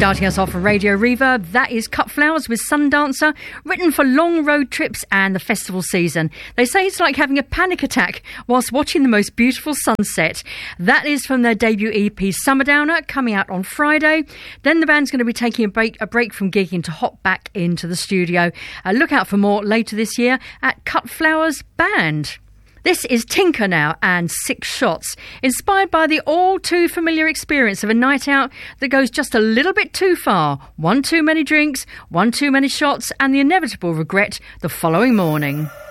Starting us off for Radio Reverb, that is Cut Flowers with Sundancer, written for long road trips and the festival season. They say it's like having a panic attack whilst watching the most beautiful sunset. That is from their debut EP Summer Downer, coming out on Friday. Then the band's going to be taking a break from gigging to hop back into the studio. Look out for more later this year at Cut Flowers Band. This is Tinker now and Six Shots, inspired by the all too familiar experience of a night out that goes just a little bit too far. One too many drinks, one too many shots, and the inevitable regret the following morning.